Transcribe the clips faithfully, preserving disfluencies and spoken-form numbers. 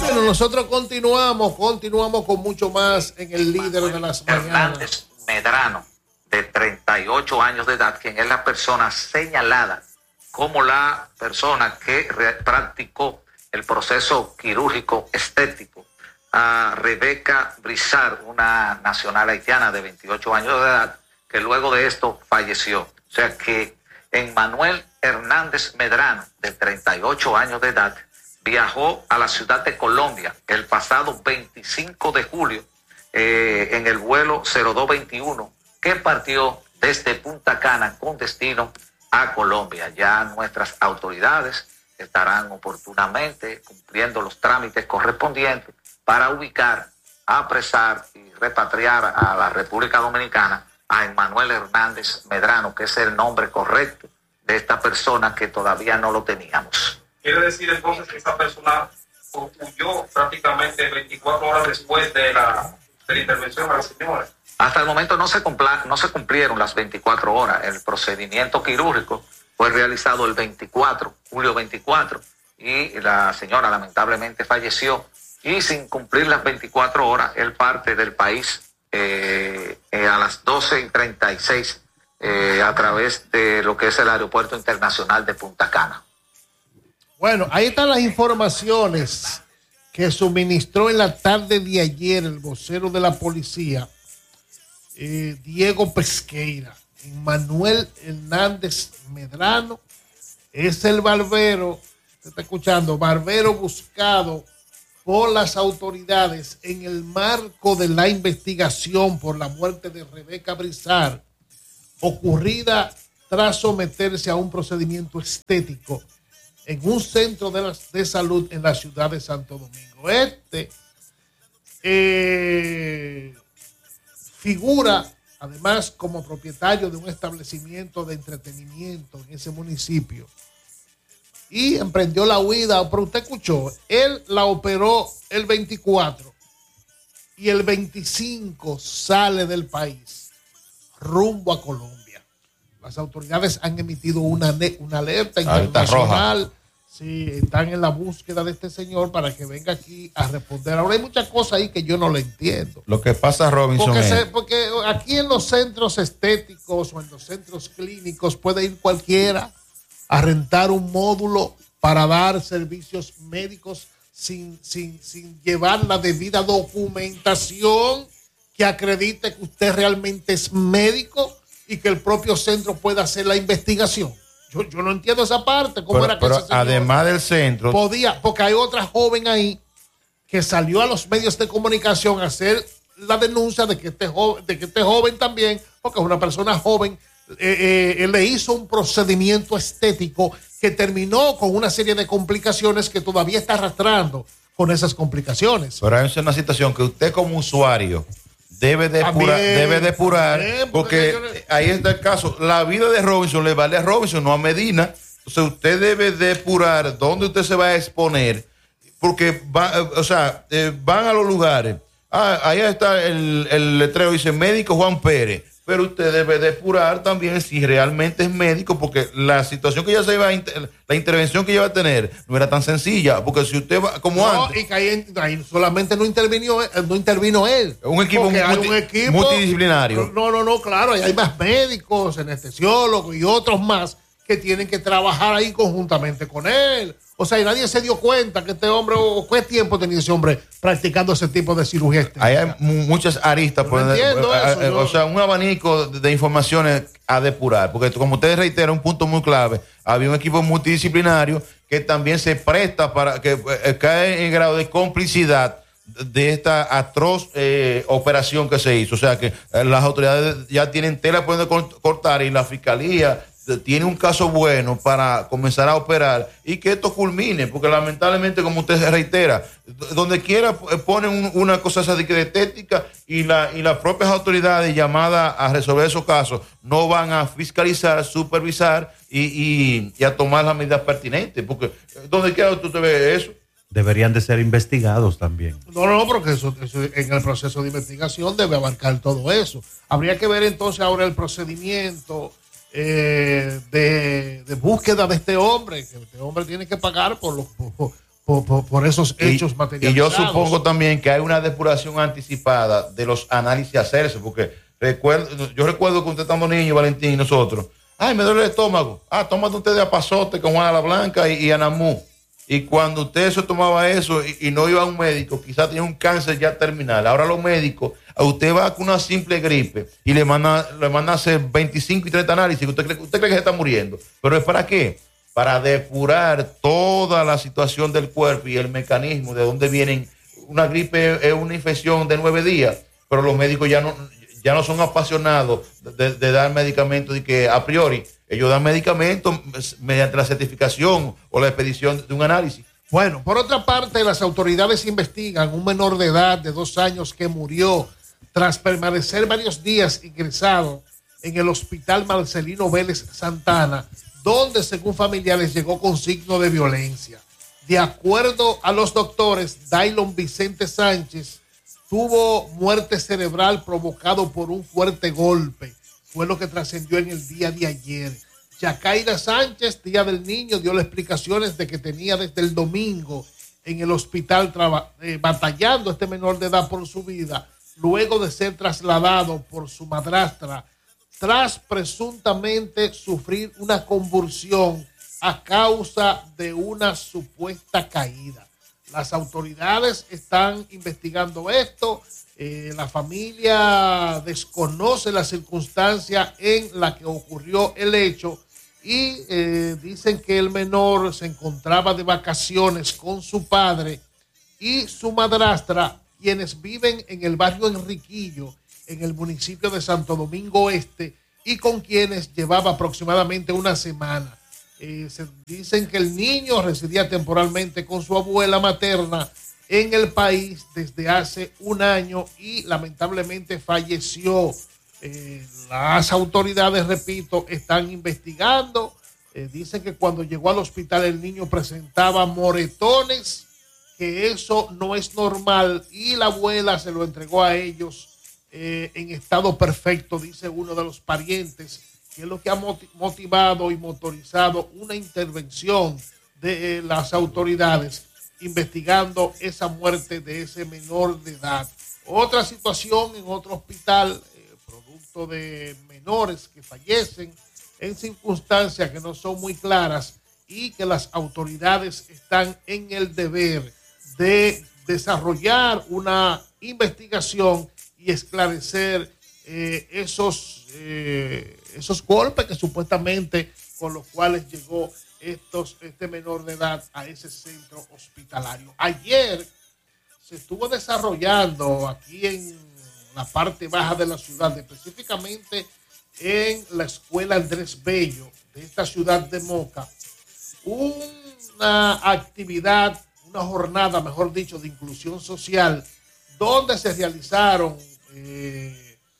Bueno, nosotros continuamos, continuamos con mucho más en el líder de las mañanas. Hernández Medrano, de treinta y ocho años de edad, quien es la persona señalada como la persona que re- practicó el proceso quirúrgico estético a Rebeca Brizar, una nacional haitiana de veintiocho años de edad, que luego de esto falleció. O sea que Emmanuel Hernández Medrano, de treinta y ocho años de edad, viajó a la ciudad de Colombia el pasado veinticinco de julio eh, en el vuelo cero dos veintiuno que partió desde Punta Cana con destino a Colombia. Ya nuestras autoridades estarán oportunamente cumpliendo los trámites correspondientes para ubicar, apresar y repatriar a la República Dominicana a Emmanuel Hernández Medrano, que es el nombre correcto de esta persona que todavía no lo teníamos. Quiere decir entonces que esa persona huyó prácticamente veinticuatro horas después de la, de la intervención a la señora. Hasta el momento no se, cumpla, no se cumplieron las veinticuatro horas. El procedimiento quirúrgico fue realizado el veinticuatro, julio veinticuatro, y la señora lamentablemente falleció. Y sin cumplir las veinticuatro horas, él parte del país eh, eh, a las doce y treinta y seis eh, a través de lo que es el Aeropuerto Internacional de Punta Cana. Bueno, ahí están las informaciones que suministró en la tarde de ayer el vocero de la policía, eh, Diego Pesqueira. Emmanuel Hernández Medrano es el barbero, se está escuchando, barbero buscado por las autoridades en el marco de la investigación por la muerte de Rebeca Brizar, ocurrida tras someterse a un procedimiento estético en un centro de, la, de salud en la ciudad de Santo Domingo. Este eh, figura además como propietario de un establecimiento de entretenimiento en ese municipio y emprendió la huida. Pero usted escuchó, él la operó el veinticuatro y el veinticinco sale del país rumbo a Colombia. Las autoridades han emitido una, una alerta internacional. Sí, están en la búsqueda de este señor para que venga aquí a responder. Ahora hay muchas cosas ahí que yo no le entiendo. Lo que pasa, Robinson, porque, es... se, porque aquí en los centros estéticos o en los centros clínicos puede ir cualquiera a rentar un módulo para dar servicios médicos sin, sin, sin llevar la debida documentación que acredite que usted realmente es médico y que el propio centro pueda hacer la investigación. Yo, yo no entiendo esa parte. ¿Cómo pero, era que pero ese señor además del centro podía? Porque hay otra joven ahí que salió a los medios de comunicación a hacer la denuncia de que este joven, de que este joven también, porque es una persona joven, eh, eh, le hizo un procedimiento estético que terminó con una serie de complicaciones que todavía está arrastrando con esas complicaciones. Pero hay una situación que usted como usuario debe depurar, debe depurar bien, porque, porque ahí está el caso. La vida de Robinson le vale a Robinson, no a Medina. Entonces usted debe depurar dónde usted se va a exponer, porque va, o sea, eh, van a los lugares. Ah, ahí está el, el letrero, dice médico Juan Pérez. Pero usted debe depurar también si realmente es médico, porque la situación que ella se iba a inter, la intervención que ella va a tener no era tan sencilla, porque si usted va como no, antes. Y que ahí, ahí solamente no intervino, no intervino él. Un equipo, multi, hay un equipo multidisciplinario. No, no, no, claro, hay más médicos, anestesiólogos y otros más que tienen que trabajar ahí conjuntamente con él. O sea, y nadie se dio cuenta que este hombre, o qué tiempo tenía ese hombre practicando ese tipo de cirugía estética. Ahí hay muchas aristas. No entiendo eso, eh, o sea, un abanico de, de informaciones a depurar. Porque como ustedes reiteran, un punto muy clave, había un equipo multidisciplinario que también se presta para que eh, cae en grado de complicidad de esta atroz eh, operación que se hizo. O sea, que eh, las autoridades ya tienen tela por donde cortar y la fiscalía tiene un caso bueno para comenzar a operar y que esto culmine, porque lamentablemente, como usted se reitera, donde quiera ponen un, una cosa esa de estética y, la, y las propias autoridades llamadas a resolver esos casos no van a fiscalizar, supervisar y, y, y a tomar las medidas pertinentes, porque donde quiera tú te ves eso. Deberían de ser investigados también. No, no, porque eso, eso en el proceso de investigación debe abarcar todo eso. Habría que ver entonces ahora el procedimiento Eh, de, de búsqueda de este hombre, que este hombre tiene que pagar por, los, por, por, por, por esos hechos y, materializados. Y yo supongo también que hay una depuración anticipada de los análisis a hacerse, porque recuerdo, yo recuerdo que usted estando niño, Valentín, y nosotros, ay, me duele el estómago, ah, tómate usted de apazote con Juana la Blanca y, y Anamú. Y cuando usted se tomaba eso y, y no iba a un médico, quizás tenía un cáncer ya terminal. Ahora los médicos, a usted va con una simple gripe y le manda, le manda a hacer veinticinco y treinta análisis. Usted cree, usted cree que se está muriendo. ¿Pero es para qué? Para depurar toda la situación del cuerpo y el mecanismo de dónde vienen. Una gripe es una infección de nueve días, pero los médicos ya no, ya no son apasionados de, de dar medicamentos de que a priori. Ellos dan medicamentos mediante la certificación o la expedición de un análisis. Bueno, por otra parte, las autoridades investigan un menor de edad de dos años que murió tras permanecer varios días ingresado en el hospital Marcelino Vélez Santana, donde, según familiares, llegó con signo de violencia. De acuerdo a los doctores, Dailon Vicente Sánchez tuvo muerte cerebral provocado por un fuerte golpe. Fue lo que trascendió en el día de ayer. Yacaira Sánchez, tía del niño, dio las explicaciones de que tenía desde el domingo en el hospital traba, eh, batallando este menor de edad por su vida, luego de ser trasladado por su madrastra, tras presuntamente sufrir una convulsión a causa de una supuesta caída. Las autoridades están investigando esto. Eh, la familia desconoce la circunstancia en la que ocurrió el hecho y eh, dicen que el menor se encontraba de vacaciones con su padre y su madrastra, quienes viven en el barrio Enriquillo, en el municipio de Santo Domingo Este, y con quienes llevaba aproximadamente una semana. Eh, se dicen que el niño residía temporalmente con su abuela materna en el país desde hace un año y lamentablemente falleció. Eh, las autoridades, repito, están investigando. Eh, dicen que cuando llegó al hospital el niño presentaba moretones, que eso no es normal, y la abuela se lo entregó a ellos eh, en estado perfecto, dice uno de los parientes, que es lo que ha motivado y motorizado una intervención de eh, las autoridades investigando esa muerte de ese menor de edad. Otra situación en otro hospital, eh, producto de menores que fallecen en circunstancias que no son muy claras y que las autoridades están en el deber de desarrollar una investigación y esclarecer eh, esos, eh, esos golpes que supuestamente con los cuales llegó Estos, este menor de edad a ese centro hospitalario. Ayer se estuvo desarrollando aquí en la parte baja de la ciudad, específicamente en la escuela Andrés Bello de esta ciudad de Moca, una actividad, una jornada, mejor dicho, de inclusión social, donde se realizaron eh,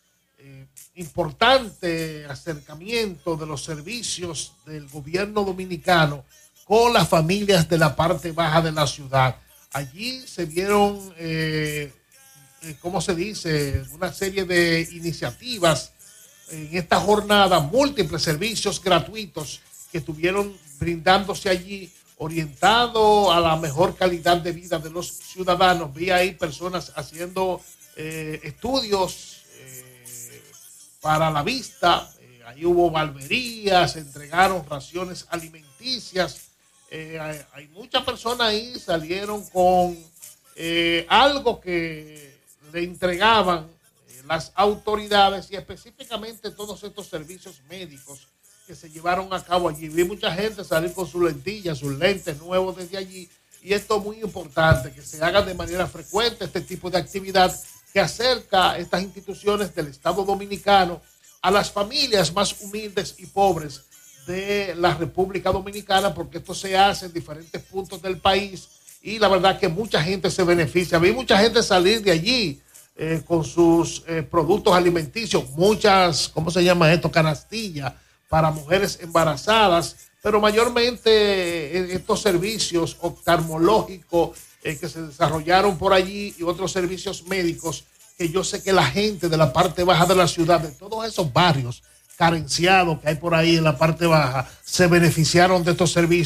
importante acercamiento de los servicios del gobierno dominicano con las familias de la parte baja de la ciudad. Allí se vieron, eh, ¿cómo se dice?, una serie de iniciativas en esta jornada, múltiples servicios gratuitos que estuvieron brindándose allí, orientado a la mejor calidad de vida de los ciudadanos. Vi ahí personas haciendo eh, estudios para la vista, eh, ahí hubo barberías, se entregaron raciones alimenticias, eh, hay, hay muchas personas ahí salieron con eh, algo que le entregaban eh, las autoridades y específicamente todos estos servicios médicos que se llevaron a cabo allí. Vi mucha gente salir con sus lentillas, sus lentes nuevos desde allí, y esto es muy importante, que se haga de manera frecuente este tipo de actividad que acerca a estas instituciones del Estado Dominicano a las familias más humildes y pobres de la República Dominicana, porque esto se hace en diferentes puntos del país y la verdad que mucha gente se beneficia. Vi mucha gente salir de allí eh, con sus eh, productos alimenticios, muchas, ¿cómo se llama esto? Canastillas para mujeres embarazadas, pero mayormente eh, estos servicios oftalmológicos Eh, que se desarrollaron por allí y otros servicios médicos que yo sé que la gente de la parte baja de la ciudad, de todos esos barrios carenciados que hay por ahí en la parte baja, se beneficiaron de estos servicios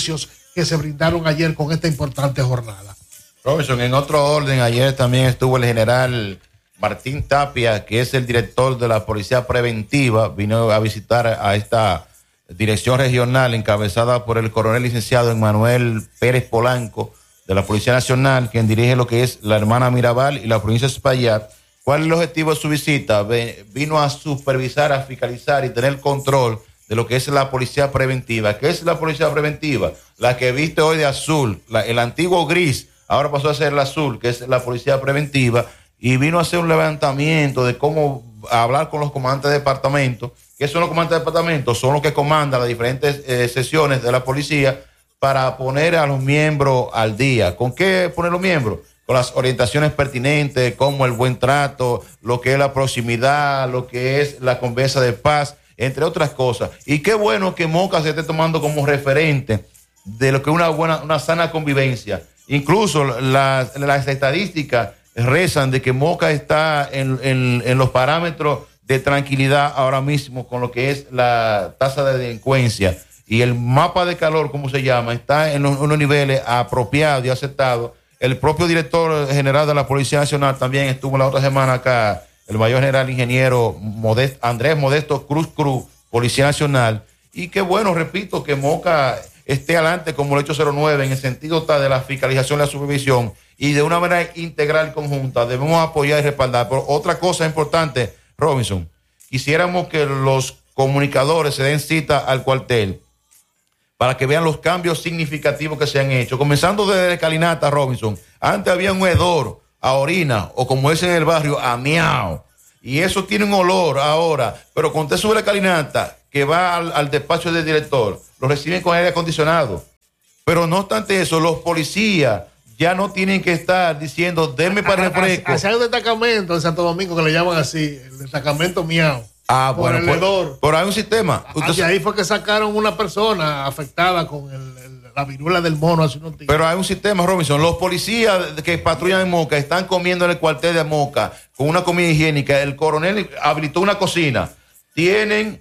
que se brindaron ayer con esta importante jornada. Robinson, en otro orden, ayer también estuvo el general Martín Tapia, que es el director de la Policía Preventiva, vino a visitar a esta dirección regional encabezada por el coronel licenciado Emmanuel Pérez Polanco de la Policía Nacional, quien dirige lo que es la Hermana Mirabal y la provincia de Espaillat. ¿Cuál es el objetivo de su visita? Vino a supervisar, a fiscalizar y tener control de lo que es la policía preventiva. ¿Qué es la policía preventiva? La que viste hoy de azul, la, el antiguo gris, ahora pasó a ser el azul, que es la policía preventiva, y vino a hacer un levantamiento de cómo hablar con los comandantes de departamento. ¿Qué son los comandantes de departamento? Son los que comandan las diferentes eh, sesiones de la policía para poner a los miembros al día. ¿Con qué poner los miembros? Con las orientaciones pertinentes, como el buen trato, lo que es la proximidad, lo que es la conversa de paz, entre otras cosas. Y qué bueno que Moca se esté tomando como referente de lo que es una buena, una sana convivencia. Incluso las, las estadísticas rezan de que Moca está en, en, en los parámetros de tranquilidad ahora mismo con lo que es la tasa de delincuencia, y el mapa de calor, como se llama, está en los, unos niveles apropiados y aceptados. El propio director general de la Policía Nacional también estuvo la otra semana acá, el mayor general ingeniero Modest, Andrés Modesto Cruz Cruz, Policía Nacional, y qué bueno, repito, que Moca esté adelante como el ocho cero nueve en el sentido tal de la fiscalización y la supervisión, y de una manera integral conjunta debemos apoyar y respaldar. Pero otra cosa importante, Robinson, quisiéramos que los comunicadores se den cita al cuartel para que vean los cambios significativos que se han hecho, comenzando desde Calinata, Robinson. Antes había un hedor a orina, o como dicen en el barrio, a miau, y eso tiene un olor ahora, pero cuando usted sube la Calinata, que va al, al despacho del director, lo reciben con aire acondicionado. Pero no obstante eso, los policías ya no tienen que estar diciendo, denme para refresco. Hacia un destacamento en Santo Domingo que le llaman así, el destacamento miau. Ah, por bueno, el pues, hedor. pero hay un sistema. Hacia ahí fue que sacaron una persona afectada con el, el, la viruela del mono hace unos días. Pero hay un sistema, Robinson. Los policías que patrullan en Moca están comiendo en el cuartel de Moca con una comida higiénica. El coronel habilitó una cocina. Tienen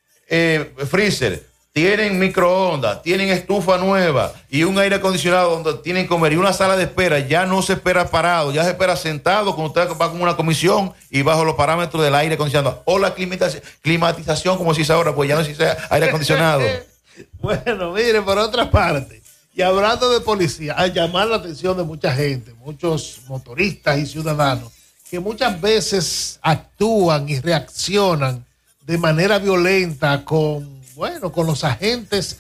eh, freezer, tienen microondas, tienen estufa nueva y un aire acondicionado donde tienen que comer, y una sala de espera. Ya no se espera parado, ya se espera sentado, cuando usted va con una comisión y bajo los parámetros del aire acondicionado o la climatización, climatización como se dice ahora, pues ya no se dice aire acondicionado. Bueno, mire, por otra parte, y hablando de policía, a llamar la atención de mucha gente, muchos motoristas y ciudadanos, que muchas veces actúan y reaccionan de manera violenta con Bueno, con los agentes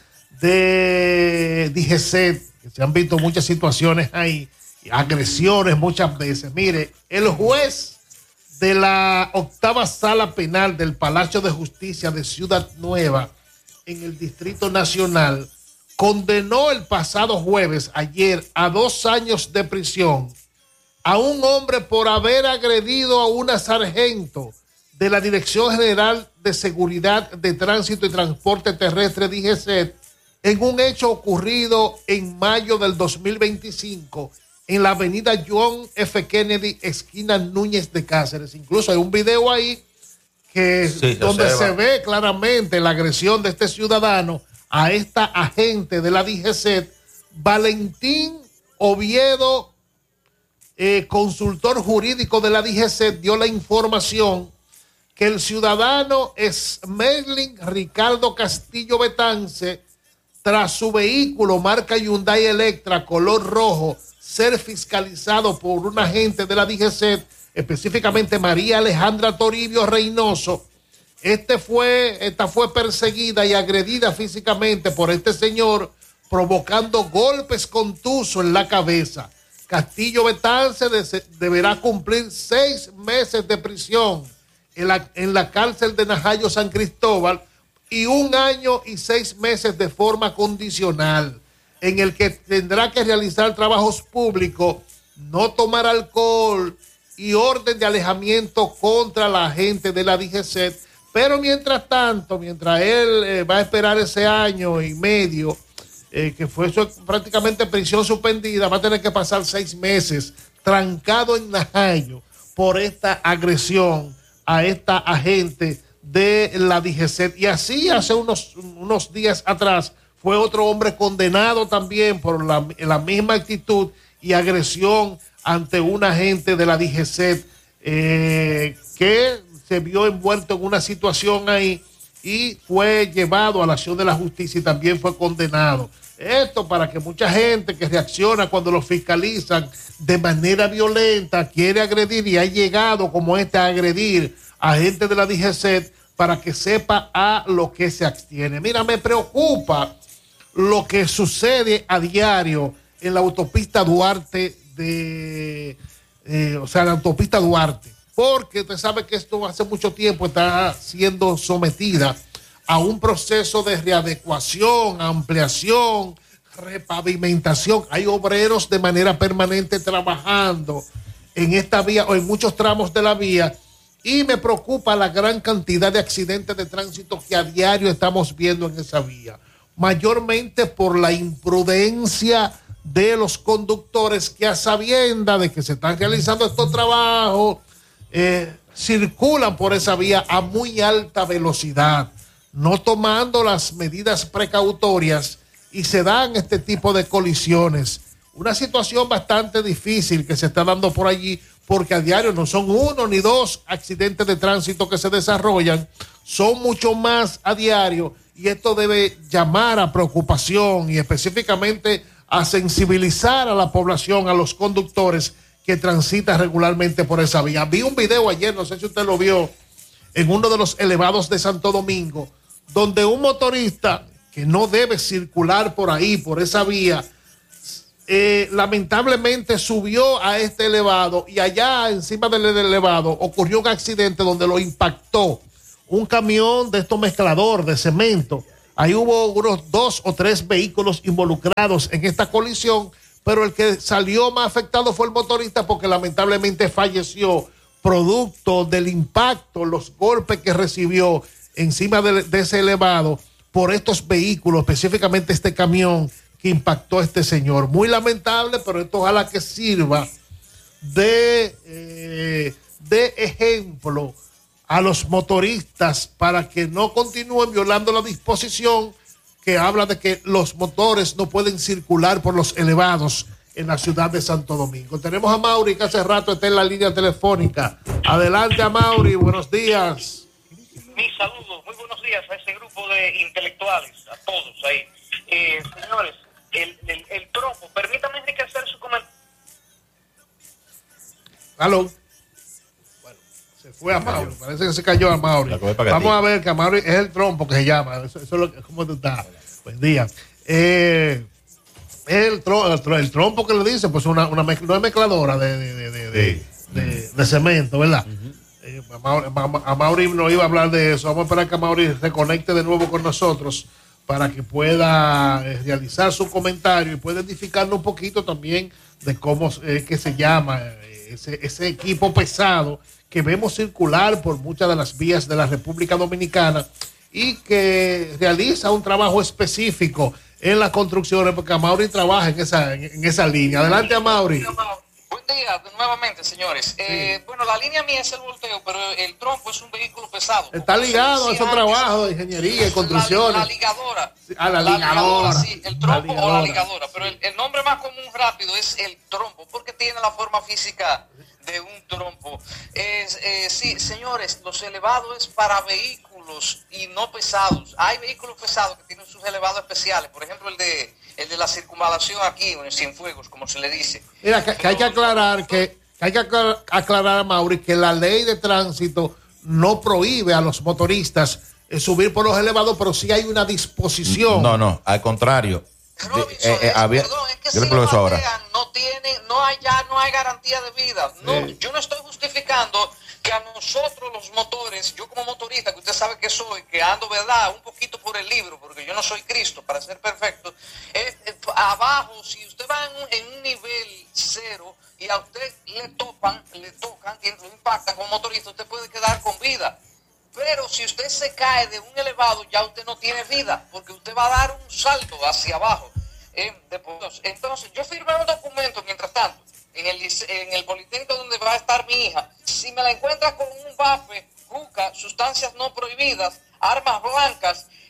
de D G C, que se han visto muchas situaciones ahí, agresiones muchas veces. Mire, el juez de la octava sala penal del Palacio de Justicia de Ciudad Nueva, en el Distrito Nacional, condenó el pasado jueves, ayer, a dos años de prisión a un hombre por haber agredido a una sargento de la Dirección General de Seguridad de Tránsito y Transporte Terrestre, D G C, en un hecho ocurrido en mayo del dos mil veinticinco en la avenida John F. Kennedy, esquina Núñez de Cáceres. Incluso hay un video ahí que sí, donde se ve claramente la agresión de este ciudadano a esta agente de la D G C, Valentín Oviedo, eh, consultor jurídico de la D G C, dio la información que el ciudadano es Merlin Ricardo Castillo Betance, tras su vehículo marca Hyundai Electra color rojo ser fiscalizado por un agente de la D G C, específicamente María Alejandra Toribio Reynoso. Este fue, esta fue perseguida y agredida físicamente por este señor, provocando golpes contusos en la cabeza. Castillo Betance de, deberá cumplir seis meses de prisión En la, en la cárcel de Najayo San Cristóbal y un año y seis meses de forma condicional, en el que tendrá que realizar trabajos públicos, no tomar alcohol y orden de alejamiento contra la agente de la D G C. Pero mientras tanto, mientras él eh, va a esperar ese año y medio, eh, que fue su, prácticamente prisión suspendida, va a tener que pasar seis meses trancado en Najayo por esta agresión a esta agente de la D G C. Y así hace unos, unos días atrás fue otro hombre condenado también por la, la misma actitud y agresión ante un agente de la D G C E T eh, que se vio envuelto en una situación ahí y fue llevado a la acción de la justicia y también fue condenado. Esto para que mucha gente que reacciona cuando lo fiscalizan de manera violenta, quiere agredir y ha llegado como este a agredir a gente de la D G C E T para que sepa a lo que se abstiene. Mira, me preocupa lo que sucede a diario en la autopista Duarte de, eh, o sea, la autopista Duarte, porque usted sabe que esto hace mucho tiempo está siendo sometida a un proceso de readecuación, ampliación, repavimentación. Hay obreros de manera permanente trabajando en esta vía o en muchos tramos de la vía y me preocupa la gran cantidad de accidentes de tránsito que a diario estamos viendo en esa vía, mayormente por la imprudencia de los conductores que a sabienda de que se están realizando estos trabajos eh, circulan por esa vía a muy alta velocidad, no tomando las medidas precautorias y se dan este tipo de colisiones. Una situación bastante difícil que se está dando por allí porque a diario no son uno ni dos accidentes de tránsito que se desarrollan, son mucho más a diario y esto debe llamar a preocupación y específicamente a sensibilizar a la población, a los conductores que transitan regularmente por esa vía. Vi un video ayer, no sé si usted lo vio, en uno de los elevados de Santo Domingo, donde un motorista que no debe circular por ahí, por esa vía, eh, lamentablemente subió a este elevado y allá encima del elevado ocurrió un accidente donde lo impactó un camión de estos mezclador de cemento. Ahí hubo unos dos o tres vehículos involucrados en esta colisión, pero el que salió más afectado fue el motorista porque lamentablemente falleció producto del impacto, los golpes que recibió encima de, de ese elevado por estos vehículos, específicamente este camión que impactó a este señor. Muy lamentable, pero esto ojalá que sirva de, eh, de ejemplo a los motoristas para que no continúen violando la disposición que habla de que los motores no pueden circular por los elevados en la ciudad de Santo Domingo. Tenemos a Mauri, que hace rato está en la línea telefónica. Adelante, a Mauri, buenos días. Mis saludos, muy buenos días a ese grupo de intelectuales, a todos ahí. Eh, señores, el, el, el trompo, permítame enriquecer su comentario. Aló. Se fue a Mauri, parece que se cayó a Mauri. Vamos a ver que a Mauri es el trompo que se llama. Eso, eso es lo que, ¿cómo tú estás? Buen día. Eh, el, tro, el, el trompo que le dice, pues una, una mezcla, no es mezcladora de, de, de, de, de, de, de cemento, ¿verdad? Uh-huh. eh, a, Mauri, a, a Mauri no iba a hablar de eso. Vamos a esperar que a Mauri se conecte de nuevo con nosotros para que pueda eh, realizar su comentario y pueda edificarnos un poquito también de cómo es eh, que se llama eh, ese, ese equipo pesado que vemos circular por muchas de las vías de la República Dominicana y que realiza un trabajo específico en las construcciones, porque Amaury trabaja en esa, en, en esa línea. Adelante, Amaury. Buen día, nuevamente, señores. Sí. Eh, bueno, la línea mía es el volteo, pero el trompo es un vehículo pesado. Está ligado a esos trabajos de ingeniería y construcciones. La, la ligadora. A la, la ligadora. ligadora. Sí, el trompo la o la ligadora. Pero el, el nombre más común rápido es el trompo, porque tiene la forma física de un trompo. Es, eh, sí, señores, los elevados es para vehículos y no pesados. Hay vehículos pesados que tienen sus elevados especiales. Por ejemplo, el de el de la circunvalación aquí, en Cienfuegos, como se le dice. Mira, que, que hay que aclarar que, que hay que aclarar a Mauri que la ley de tránsito no prohíbe a los motoristas eh, subir por los elevados, pero sí hay una disposición. No, no, al contrario. Robinson, eh, eh, es, había, perdón, es que si lo batean, no tiene, no hay ya no hay garantía de vida. No, sí. Yo no estoy justificando que a nosotros los motores, yo como motorista, que usted sabe que soy, que ando, ¿verdad?, un poquito por el libro, porque yo no soy Cristo para ser perfecto, eh, eh, abajo, si usted va en un, en un nivel cero y a usted le topan, le tocan, lo impactan como motorista, usted puede quedar con vida. Pero si usted se cae de un elevado, ya usted no tiene vida, porque usted va a dar un salto hacia abajo. Eh, después, entonces, yo firmé un documento, mientras tanto, en el, en el Politécnico donde va a estar mi hija. Si me la encuentra con un vape, juca, sustancias no prohibidas, armas blancas,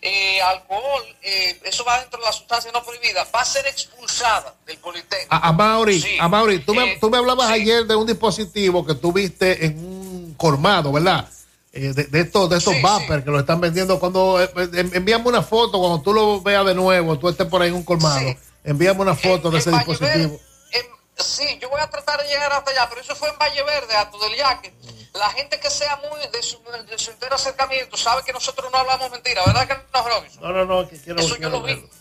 eh, alcohol, eh, eso va dentro de la sustancia no prohibida, va a ser expulsada del Politécnico. A, a Mauri, Sí. a Mauri, tú, Eh, me, tú me hablabas sí. ayer de un dispositivo que tú viste en un colmado, ¿verdad? Eh, de, de estos, de estos Sí, vapers sí. que lo están vendiendo. Cuando eh, eh, envíame una foto, cuando tú lo veas de nuevo, tú estés por ahí en un colmado, Sí. envíame una foto En- de en ese Valle dispositivo. Verde, en- sí, yo voy a tratar de llegar hasta allá, pero eso fue en Valle Verde, Alto del Yaque. La gente que sea muy de su, de su entero acercamiento sabe que nosotros no hablamos mentira, ¿verdad que no, Robinson? No, no, no, que quiero, Eso yo quiero lo vi. verlo.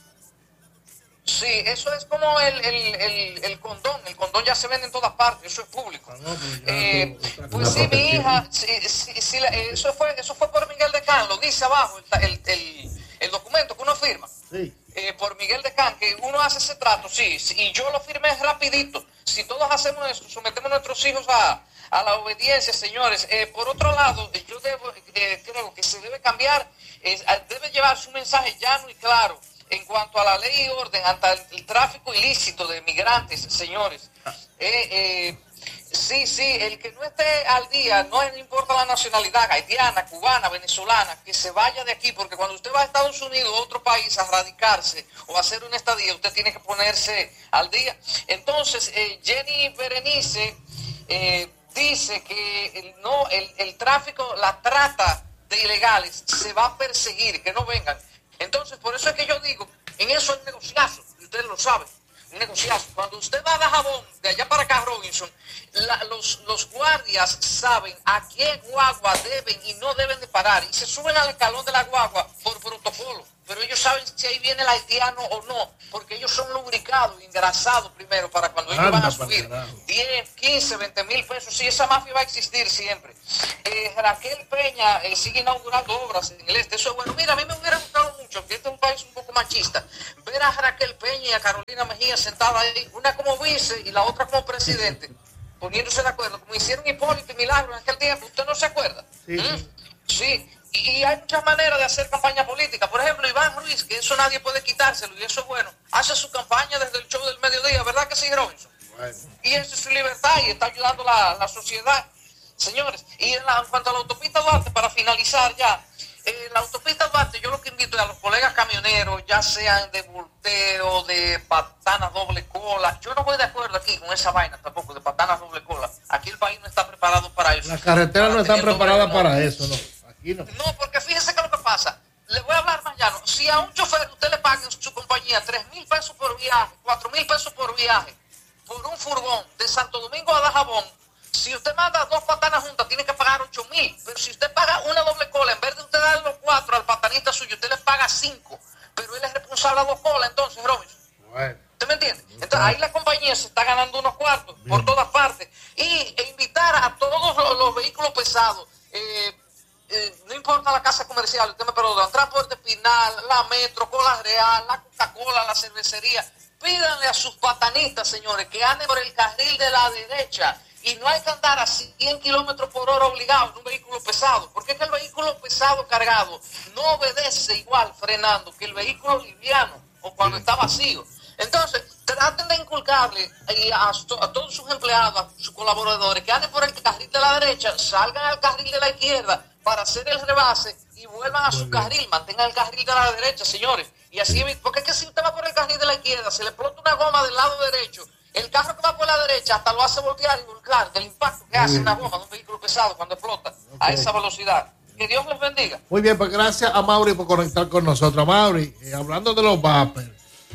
Sí, eso es como el, el, el, el condón. El condón ya se vende en todas partes, eso es público. Ah, no, pues ya Eh, tú- otra pues cosa. sí, mi hija, sí, sí, sí, la- eso, fue, eso fue por Miguel de Can, lo dice abajo el, el, el, el documento que uno firma. Sí. Eh, por Miguel de Can, que uno hace ese trato, sí, sí, y yo lo firmé rapidito. Si todos hacemos eso, sometemos a nuestros hijos a, a la obediencia, señores. Eh, por otro lado, eh, yo debo, eh, creo que se debe cambiar, eh, debe llevarse un mensaje llano y claro en cuanto a la ley y orden ante el, el tráfico ilícito de migrantes, señores. Eh, eh, sí, sí, el que no esté al día, no importa la nacionalidad, haitiana, cubana, venezolana, que se vaya de aquí, porque cuando usted va a Estados Unidos o otro país a radicarse o a hacer una estadía, usted tiene que ponerse al día. Entonces, eh, Jenny Berenice eh, dice que el, no, el, el tráfico, la trata de ilegales se va a perseguir, que no vengan. Entonces, por eso es que yo digo, en eso hay negociazo, y ustedes lo saben, un negociazo. Cuando usted va a Dajabón, de allá para acá, Robinson, la, los, los guardias saben a qué guagua deben y no deben de parar, y se suben al escalón de la guagua por protocolo, pero ellos saben si ahí viene el haitiano o no, porque ellos son lubricados, engrasados primero, para cuando ellos Anda van a pa'l subir carajo. diez, quince, veinte mil pesos, sí, esa mafia va a existir siempre. Eh, Raquel Peña eh, sigue inaugurando obras en el este, eso es bueno. Mira, a mí me hubiera gustado mucho, que este es un país un poco machista, ver a Raquel Peña y a Carolina Mejía sentadas ahí, una como vice y la otra como presidente, poniéndose de acuerdo, como hicieron Hipólito y Milagro en aquel tiempo, ¿usted no se acuerda? Sí, ¿Mm? sí. Sí, y, y hay muchas maneras de hacer campaña política. Por ejemplo, Iván Ruiz, que eso nadie puede quitárselo, y eso es bueno, hace su campaña desde el show del mediodía, ¿verdad que sí, Robinson? Bueno. Y esa es su libertad y está ayudando a la, la sociedad, señores. Y en, la, en cuanto a la autopista Duarte, para finalizar ya, eh, la autopista Duarte, yo lo que invito es a los colegas camioneros, ya sean de volteo, de patanas doble cola, yo no voy de acuerdo aquí con esa vaina tampoco, de patanas doble cola. Aquí el país no está preparado para eso. Las carreteras no Para están tener doble preparadas remolque. para eso, no. Aquí no. No, porque fíjese que lo que pasa, le voy a hablar mañana, si a un chofer usted le paga en su compañía tres mil pesos por viaje, cuatro mil pesos por viaje, por un furgón de Santo Domingo a Dajabón, si usted manda dos patanas juntas, tiene que pagar ocho mil, pero si usted paga una doble cola, en vez de usted darle los cuatro al patanista suyo, usted le paga cinco, pero él es responsable de dos colas, entonces, Robinson. Bueno. ¿Usted me entiende? Entonces ahí la compañía se está ganando unos cuartos por todas partes. Y e invitar a todos los, los vehículos pesados, eh, eh, no importa la casa comercial, usted me perdona, Transporte Pinal, la Metro, Cola Real, la Coca-Cola, la cervecería, pídanle a sus patanistas, señores, que anden por el carril de la derecha. Y no hay que andar a cien kilómetros por hora obligado en un vehículo pesado, porque es que el vehículo pesado cargado no obedece igual frenando que el vehículo liviano o cuando está vacío. Entonces, traten de inculcarle a, a todos sus empleados, a sus colaboradores, que anden por el carril de la derecha, salgan al carril de la izquierda para hacer el rebase y vuelvan a su carril, mantengan el carril de la derecha, señores. Y así, porque es que si usted va por el carril de la izquierda, se le explota una goma del lado derecho, el carro que va por la derecha hasta lo hace voltear y volcar del impacto que hace una goma de un vehículo pesado cuando explota a esa velocidad. Que Dios les bendiga. Muy bien, pues gracias a Mauri por conectar con nosotros. Mauri, eh, hablando de los vapers,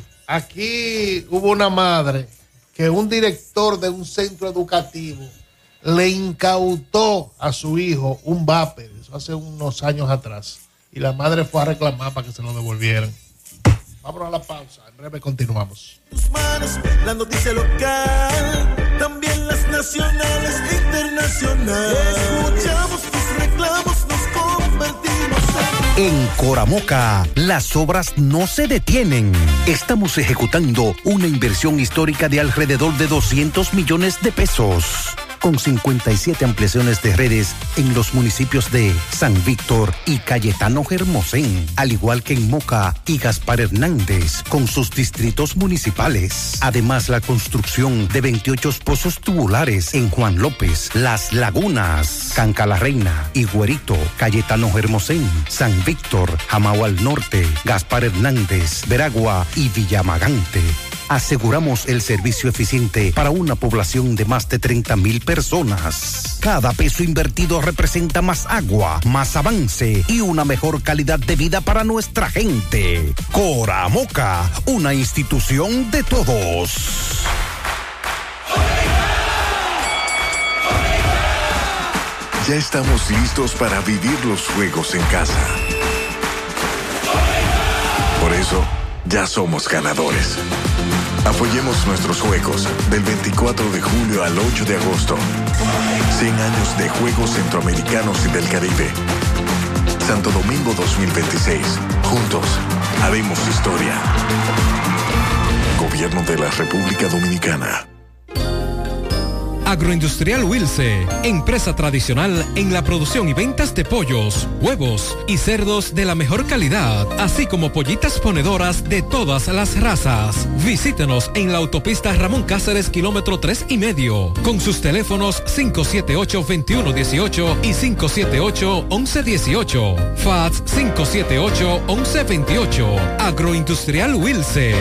aquí hubo una madre que un director de un centro educativo le incautó a su hijo un vapor, eso hace unos años atrás, y la madre fue a reclamar para que se lo devolvieran. Vamos a la pausa, en breve continuamos. Tus manos, la noticia local, también las nacionales e internacionales. Escuchamos tus reclamos, nos convertimos en... En Coramoca, las obras no se detienen. Estamos ejecutando una inversión histórica de alrededor de doscientos millones de pesos. con cincuenta y siete ampliaciones de redes en los municipios de San Víctor y Cayetano Hermosén, al igual que en Moca y Gaspar Hernández, con sus distritos municipales. Además, la construcción de veintiocho pozos tubulares en Juan López, Las Lagunas, Canca la Reina, Higuerito, Cayetano Hermosén, San Víctor, Jamao al Norte, Gaspar Hernández, Veragua y Villamagante. Aseguramos el servicio eficiente para una población de más de treinta mil personas. Cada peso invertido representa más agua, más avance y una mejor calidad de vida para nuestra gente. Coramoca, una institución de todos. Ya estamos listos para vivir los juegos en casa. Por eso, ya somos ganadores. Apoyemos nuestros juegos del veinticuatro de julio al ocho de agosto. cien años de Juegos Centroamericanos y del Caribe. Santo Domingo dos mil veintiséis. Juntos, haremos historia. Gobierno de la República Dominicana. Agroindustrial Wilce, empresa tradicional en la producción y ventas de pollos, huevos y cerdos de la mejor calidad, así como pollitas ponedoras de todas las razas. Visítenos en la autopista Ramón Cáceres, kilómetro tres y medio, con sus teléfonos cinco siete ocho, dos uno uno ocho y cinco siete ocho, once dieciocho. Fax cinco siete ocho, once veintiocho. Agroindustrial Wilce.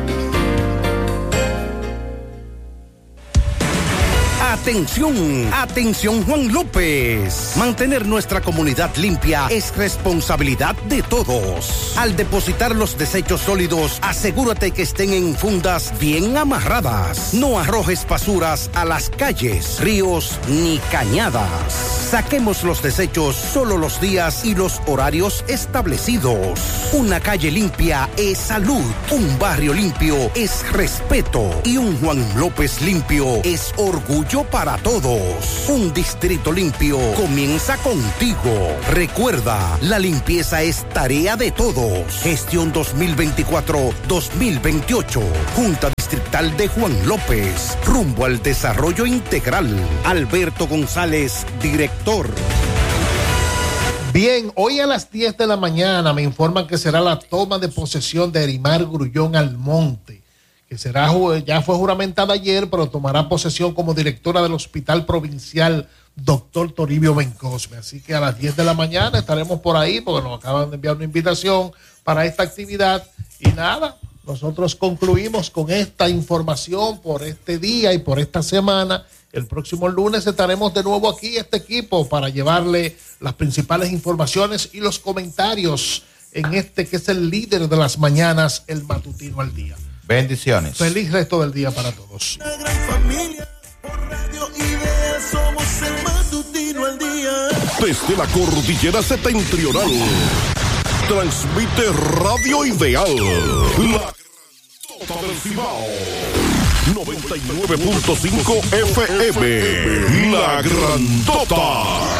Atención, atención Juan López. Mantener nuestra comunidad limpia es responsabilidad de todos. Al depositar los desechos sólidos, asegúrate que estén en fundas bien amarradas. No arrojes basuras a las calles, ríos ni cañadas. Saquemos los desechos solo los días y los horarios establecidos. Una calle limpia es salud, un barrio limpio es respeto y un Juan López limpio es orgullo para todos. Un distrito limpio comienza contigo. Recuerda, la limpieza es tarea de todos. Gestión dos mil veinticuatro dos mil veintiocho. Junta Distrital de Juan López. Rumbo al desarrollo integral. Alberto González, director. Bien, hoy a las diez de la mañana me informan que será la toma de posesión de Erimar Grullón Almonte, que será, ya fue juramentada ayer, pero tomará posesión como directora del Hospital Provincial Doctor Toribio Bencosme. Así que a las diez de la mañana estaremos por ahí, porque nos acaban de enviar una invitación para esta actividad. Y nada, nosotros concluimos con esta información por este día y por esta semana. El próximo lunes estaremos de nuevo aquí, este equipo, para llevarle las principales informaciones y los comentarios en este que es el líder de las mañanas, el Matutino al Día. Bendiciones. Feliz resto del día para todos. Una gran familia, por Radio Ideal somos el Matutino al Día. Desde la cordillera septentrional, transmite Radio Ideal, la Grandota del Cibao, noventa y nueve punto cinco F M, La Grandota.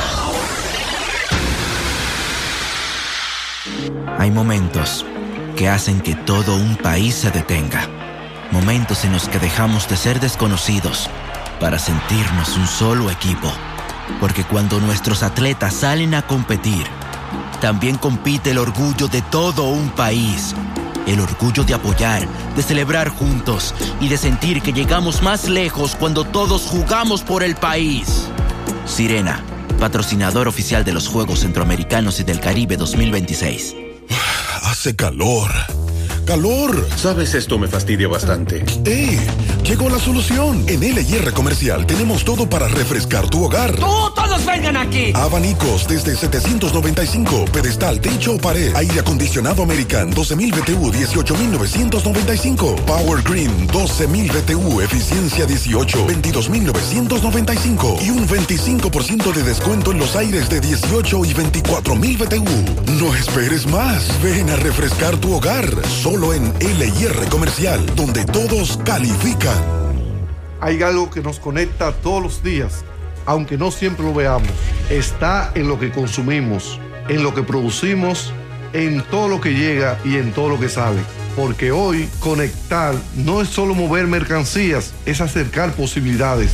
Hay momentos que hacen que todo un país se detenga. Momentos en los que dejamos de ser desconocidos para sentirnos un solo equipo. Porque cuando nuestros atletas salen a competir, también compite el orgullo de todo un país. El orgullo de apoyar, de celebrar juntos y de sentir que llegamos más lejos cuando todos jugamos por el país. Sirena, patrocinador oficial de los Juegos Centroamericanos y del Caribe dos mil veintiséis. Hace calor. ¡Calor! Sabes, esto me fastidia bastante. ¡Eh! Llegó la solución. En L y R Comercial tenemos todo para refrescar tu hogar. ¡Tú, todos vengan aquí! Abanicos desde setecientos noventa y cinco, pedestal, techo o pared. Aire acondicionado American doce mil B T U, dieciocho mil novecientos noventa y cinco. Power Green doce mil B T U, eficiencia dieciocho, veintidós mil novecientos noventa y cinco. Y un veinticinco por ciento de descuento en los aires de dieciocho y veinticuatro mil B T U. No esperes más. Ven a refrescar tu hogar. Solo en L y R Comercial, donde todos califican. Hay algo que nos conecta todos los días, aunque no siempre lo veamos. Está en lo que consumimos, en lo que producimos, en todo lo que llega y en todo lo que sale. Porque hoy conectar no es solo mover mercancías, es acercar posibilidades.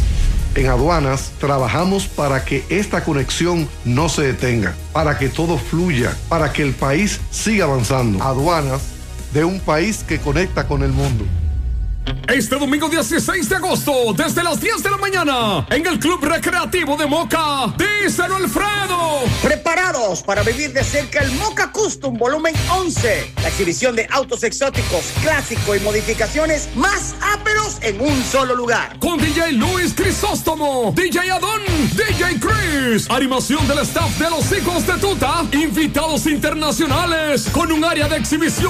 En Aduanas trabajamos para que esta conexión no se detenga, para que todo fluya, para que el país siga avanzando. Aduanas, de un país que conecta con el mundo. Este domingo dieciséis de agosto, desde las diez de la mañana, en el Club Recreativo de Moca, díselo Alfredo. Preparados para vivir de cerca el Moca Custom Volumen once, la exhibición de autos exóticos, clásicos y modificaciones más áperos en un solo lugar. Con D J Luis Crisóstomo, D J Adón, D J Chris, animación del staff de los Hijos de Tuta, invitados internacionales, con un área de exhibición